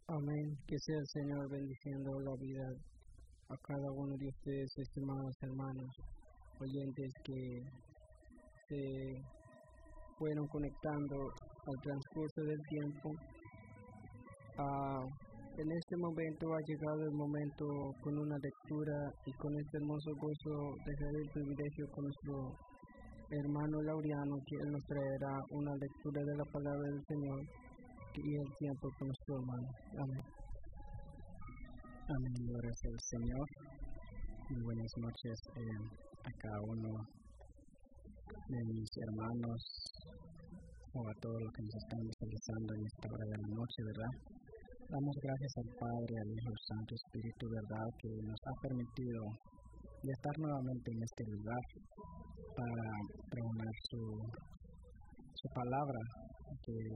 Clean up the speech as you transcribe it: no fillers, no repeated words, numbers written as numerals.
Amén. Que sea el Señor bendiciendo la vida a cada uno de ustedes, estimados hermanos, oyentes que se fueron conectando al transcurso del tiempo. En este momento ha llegado el momento con una lectura y con este hermoso gozo dejar el privilegio con nuestro hermano Laureano, que él nos traerá una lectura de la palabra del Señor y el tiempo con nuestro hermano. Amén. Amén, gloria sea al Señor. Muy buenas noches a cada uno de mis hermanos o a todos los que nos están visualizando en esta hora de la noche, ¿verdad? Damos gracias al Padre, al Hijo, al Santo Espíritu, ¿verdad? Que nos ha permitido de estar nuevamente en este lugar para pregonar su palabra, que